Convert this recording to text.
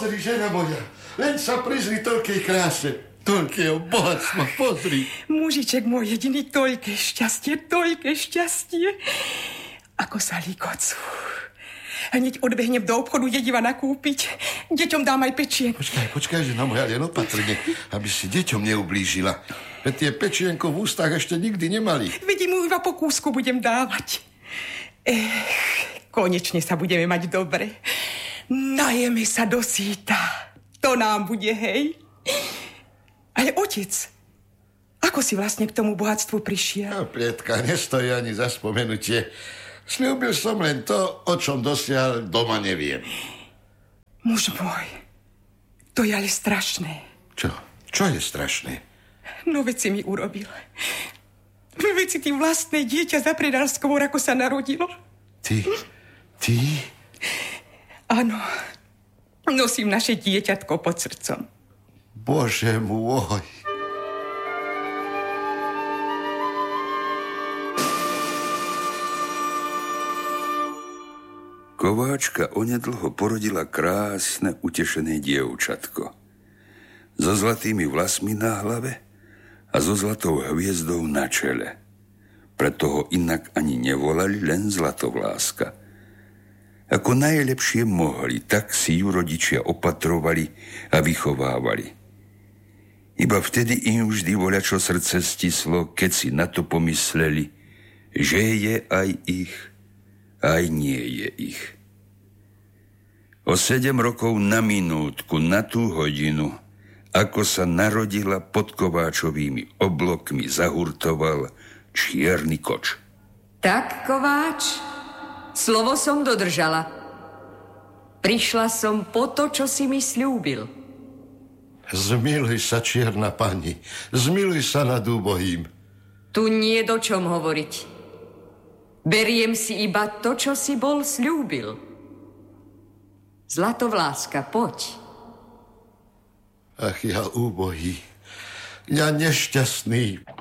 Pozri, žena moja, len sa prizri toľkej kráse, toľkého bohatstva, pozri. Mužiček môj jediný, toľké šťastie. Ako sa líkocú. Hneď odbehnem do obchodu jediva nakúpiť. Deťom dám aj pečienko. Počkaj, žena moja, len opatrne, aby si deťom neublížila. Veď tie pečienko v ústach ešte nikdy nemali. Vidím, mu iba po kúsku budem dávať. Konečne sa budeme mať dobre. Najeme sa do síta. To nám bude, hej? Ale otec, ako si vlastne k tomu bohatstvu prišiel? No, Plietka, nestojí ani za spomenutie. Sľúbil som len to, o čom dosiaľ doma neviem. Muž môj, to je ale strašné. Čo? Čo je strašné? No veď si mi urobil. Veď si ty vlastné dieťa zapredal skôr, ako sa narodilo. Ty? Áno. Nosím naše dieťatko pod srdcom. Bože môj. Kováčka onedlho porodila krásne, utešené dievčatko. So zlatými vlasmi na hlave a so zlatou hviezdou na čele. Preto ho inak ani nevolali, len Zlatovláska. Ako najlepšie mohli, tak si ju rodičia opatrovali a vychovávali. Iba vtedy im vždy voľačo srdce stislo, keď si na to pomysleli, že je aj ich, aj nie je ich. O 7 rokov na minútku, na tú hodinu, ako sa narodila pod Kováčovými oblokmi, zahurtoval čierny koč. Tak, Kováč, slovo som dodržala. Prišla som po to, čo si mi sľúbil. Zmiluj sa, čierna pani, zmiluj sa nad úbohým. Tu nie do čom hovoriť. Beriem si iba to, čo si bol sľúbil. Zlatovláska, poď. Ach, ja úbohý, ja nešťastný.